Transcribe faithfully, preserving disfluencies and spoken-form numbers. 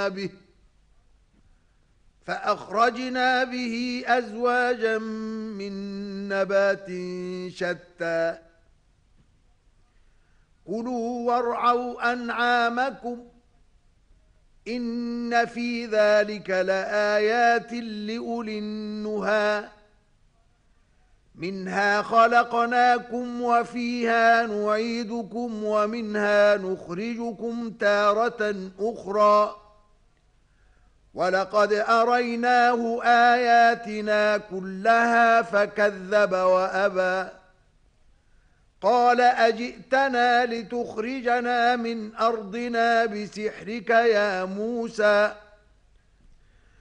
فأخرجنا به فأخرجنا به أزواجا من نبات شتى كلوا وارعوا أنعامكم إن في ذلك لآيات لأولي النهى منها خلقناكم وفيها نعيدكم ومنها نخرجكم تارة أخرى ولقد أريناه آياتنا كلها فكذب وأبى قال أجئتنا لتخرجنا من أرضنا بسحرك يا موسى